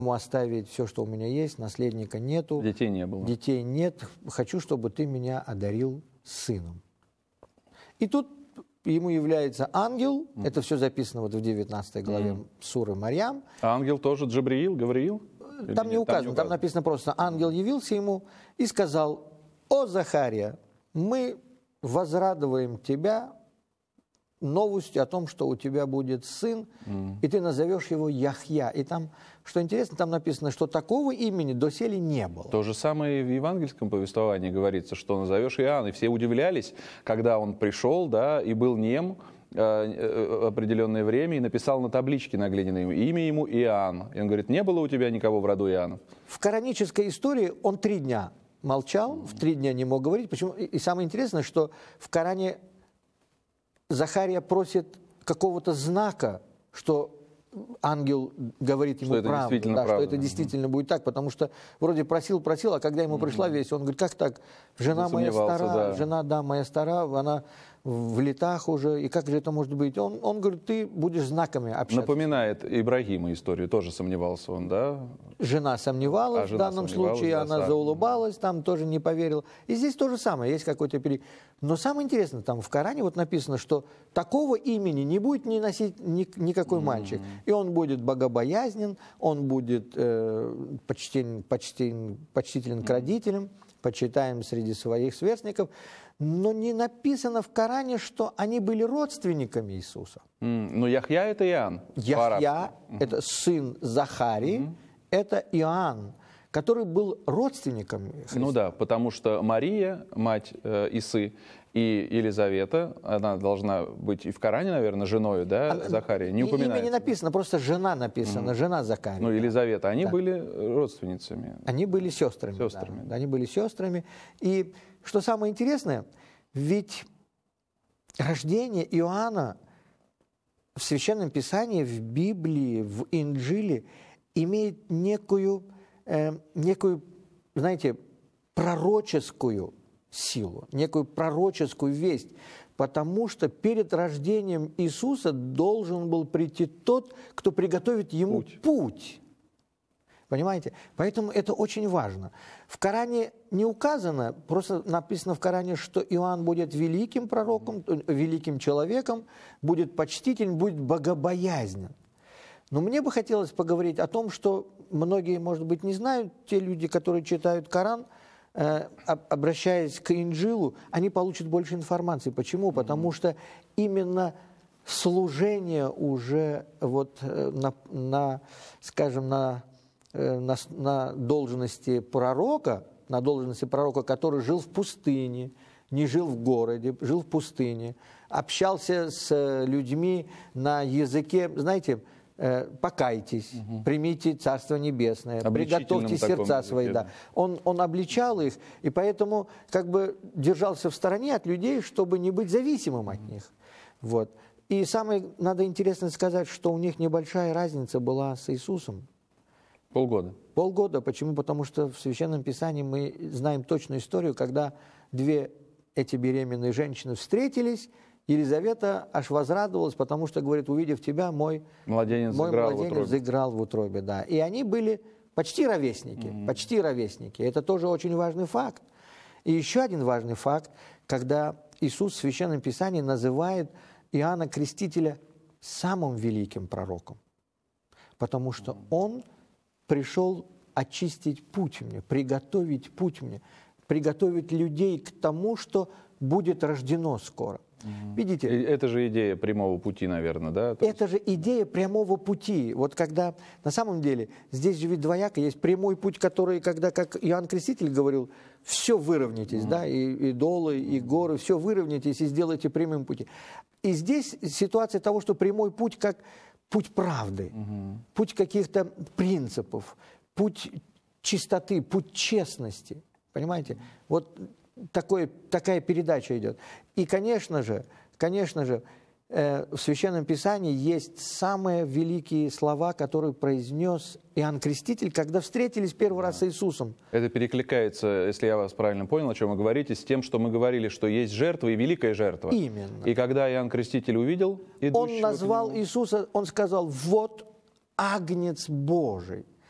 оставить все, что у меня есть, наследника нету. Детей не было. Детей нет. Хочу, чтобы ты меня одарил сыном. И тут ему является ангел. Это все записано вот в 19 главе суры Марьям. А ангел тоже Джабриил, Гавриил? Там не указано, там написано просто: ангел явился ему и сказал: «О, Захария, мы возрадуем тебя новостью о том, что у тебя будет сын, и ты назовешь его Яхья». И там, что интересно, там написано, что такого имени доселе не было. То же самое и в евангельском повествовании говорится, что назовешь Иоанн. И все удивлялись, когда он пришел, да, и был нем определенное время, и написал на табличке на глиняной имя ему Иоанн. И он говорит: не было у тебя никого в роду Иоаннов? В коранической истории он 3 дня молчал, в 3 дня не мог говорить. Почему? И самое интересное, что в Коране Захария просит какого-то знака, что ангел говорит ему правду, да, что это действительно будет так, потому что вроде просил, а когда ему пришла весть, он говорит: как так, жена моя стара, да. Жена, да, моя стара, она в летах уже, и как же это может быть? Он говорит: ты будешь знаками общаться. Напоминает Ибрагима историю, тоже сомневался он, да? Жена сомневалась в данном случае, да, она заулыбалась, там тоже не поверила. И здесь то же самое, есть какой-то период. Но самое интересное, там в Коране вот написано, что такого имени не будет не носить никакой мальчик. И он будет богобоязнен, он будет почтителен к родителям, почитаем среди своих сверстников. Но не написано в Коране, что они были родственниками Иисуса. Но Яхья — это Иоанн. Яхья — это сын Захарии, это Иоанн, который был родственником Христа. Ну да, потому что Мария, мать Исы, и Елизавета, она должна быть и в Коране, наверное, женой, да, Захария, не упоминается. Имя не написано, просто жена написана, жена Захария. Ну, Елизавета, они были родственницами. Они были сестрами. Да, они были сестрами. И что самое интересное, ведь рождение Иоанна в Священном Писании, в Библии, в Инджиле имеет некую, знаете, пророческую силу, некую пророческую весть, потому что перед рождением Иисуса должен был прийти тот, кто приготовит ему путь. Понимаете? Поэтому это очень важно. В Коране не указано, просто написано в Коране, что Иоанн будет великим пророком, великим человеком, будет почтителен, будет богобоязнен. Но мне бы хотелось поговорить о том, что многие, может быть, не знают, те люди, которые читают Коран, обращаясь к Инджилу, они получат больше информации. Почему? Потому что именно служение уже вот скажем, на должности пророка, который жил в пустыне, не жил в городе, жил в пустыне, общался с людьми на языке, знаете, покайтесь, примите Царство Небесное, приготовьте сердца свои. Да. Он обличал их, и поэтому как бы держался в стороне от людей, чтобы не быть зависимым от них. Вот. И самое, надо интересно сказать, что у них небольшая разница была с Иисусом. Полгода. Почему? Потому что в Священном Писании мы знаем точную историю, когда 2 эти беременные женщины встретились, Елизавета аж возрадовалась, потому что, говорит: увидев тебя, мой младенец заиграл в утробе. Да. И они были почти ровесники. Это тоже очень важный факт. И еще один важный факт, когда Иисус в Священном Писании называет Иоанна Крестителя самым великим пророком, потому что он пришел очистить путь мне, приготовить путь мне, приготовить людей к тому, что будет рождено скоро. Видите? Это же идея прямого пути, наверное, да? Это же идея прямого пути. Вот когда, на самом деле, здесь же ведь двояко, есть прямой путь, который, когда, как Иоанн Креститель говорил, все выровняйтесь, да, и долы, и горы, все выровняйтесь и сделайте прямым пути. И здесь ситуация того, что прямой путь как путь правды, путь каких-то принципов, путь чистоты, путь честности. Понимаете? Вот такая передача идет. И, конечно же, в Священном Писании есть самые великие слова, которые произнес Иоанн Креститель, когда встретились первый раз с Иисусом. Это перекликается, если я вас правильно понял, о чем вы говорите, с тем, что мы говорили, что есть жертва и великая жертва. Именно. И когда Иоанн Креститель увидел идущего он назвал Иисуса, он сказал: вот Агнец Божий,